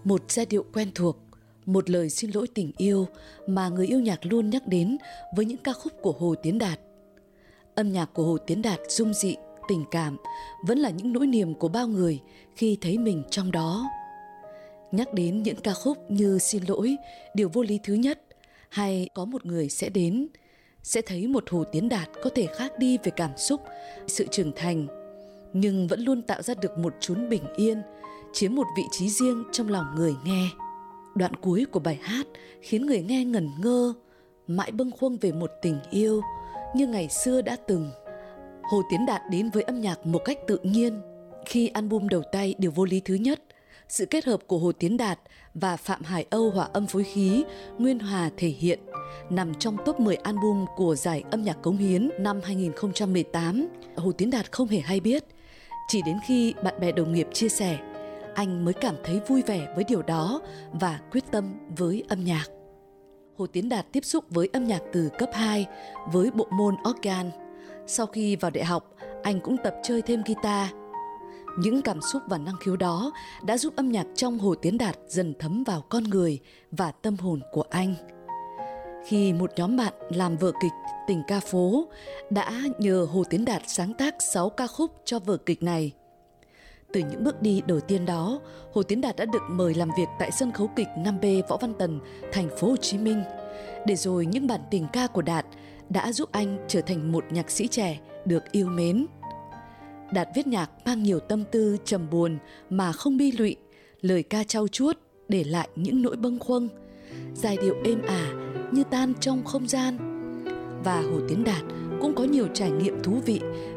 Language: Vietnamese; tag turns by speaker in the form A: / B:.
A: Một giai điệu quen thuộc, một lời xin lỗi tình yêu mà người yêu nhạc luôn nhắc đến với những ca khúc của Hồ Tiến Đạt. Âm nhạc của Hồ Tiến Đạt dung dị, tình cảm vẫn là những nỗi niềm của bao người khi thấy mình trong đó. Nhắc đến những ca khúc như Xin lỗi, Điều vô lý thứ nhất hay Có một người sẽ đến, sẽ thấy một Hồ Tiến Đạt có thể khác đi về cảm xúc, sự trưởng thành, nhưng vẫn luôn tạo ra được một chốn bình yên, chiếm một vị trí riêng trong lòng người nghe. Đoạn cuối của bài hát khiến người nghe ngẩn ngơ, mãi bâng khuâng về một tình yêu như ngày xưa đã từng. Hồ Tiến Đạt đến với âm nhạc một cách tự nhiên. Khi album đầu tay Điều vô lý thứ nhất, sự kết hợp của Hồ Tiến Đạt và Phạm Hải Âu hòa âm phối khí, Nguyên Hòa thể hiện, nằm trong top 10 album của giải âm nhạc cống hiến năm 2018. Hồ Tiến Đạt không hề hay biết. Chỉ đến khi bạn bè đồng nghiệp chia sẻ, anh mới cảm thấy vui vẻ với điều đó và quyết tâm với âm nhạc. Hồ Tiến Đạt tiếp xúc với âm nhạc từ cấp 2 với bộ môn organ. Sau khi vào đại học, anh cũng tập chơi thêm guitar. Những cảm xúc và năng khiếu đó đã giúp âm nhạc trong Hồ Tiến Đạt dần thấm vào con người và tâm hồn của anh. Khi một nhóm bạn làm vở kịch Tình ca phố đã nhờ Hồ Tiến Đạt sáng tác 6 ca khúc cho vở kịch này. Từ những bước đi đầu tiên đó, Hồ Tiến Đạt đã được mời làm việc tại sân khấu kịch 5B Võ Văn Tần, thành phố Hồ Chí Minh. Để rồi những bản tình ca của Đạt đã giúp anh trở thành một nhạc sĩ trẻ được yêu mến. Đạt viết nhạc mang nhiều tâm tư trầm buồn mà không bi lụy, lời ca trau chuốt để lại những nỗi bâng khuâng, giai điệu êm ả như tan trong không gian. Và Hồ Tiến Đạt cũng có nhiều trải nghiệm thú vị